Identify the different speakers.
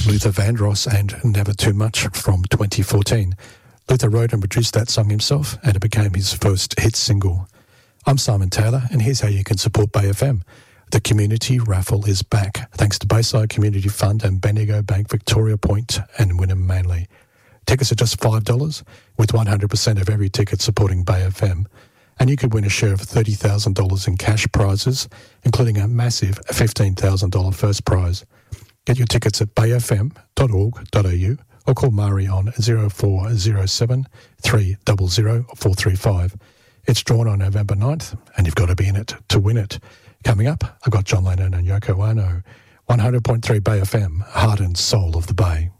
Speaker 1: Luther Vandross and Never Too Much from 2014. Luther wrote and produced that song himself, and it became his first hit single. I'm Simon Taylor, and here's how you can support Bay FM. The community raffle is back, thanks to Bayside Community Fund and Bendigo Bank Victoria Point and Wynnum Manly. Tickets are just $5, with 100% of every ticket supporting Bay FM. And you could win a share of $30,000 in cash prizes, including a massive $15,000 first prize. Get your tickets at bayfm.org.au or call Mari on 0407 300 435. It's drawn on November 9th, and you've got to be in it to win it. Coming up, I've got John Lennon and Yoko Ono. 100.3 Bay FM, heart and soul of the Bay.